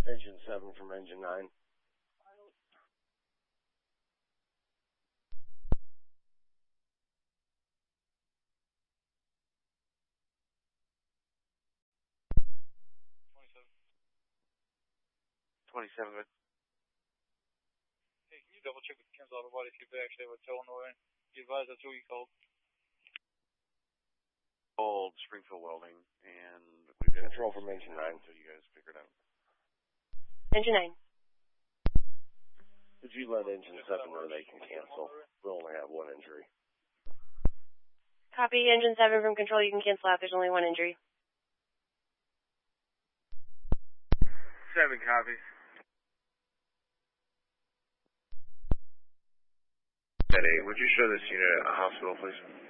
Engine 7 from Engine 9. Hey, can you double check with Kim's auto body, see if they actually have a tow on the way? You advise that's who you called. Called Springfield Welding, and we've got Control from Engine 9 until you guys figure it out. Engine 9. Did you let Engine 7 know they can cancel? We only have one injury. Copy, Engine 7 from Control, you can cancel out, there's only one injury. 7 copies. At 8, would you show this unit at a hospital, please?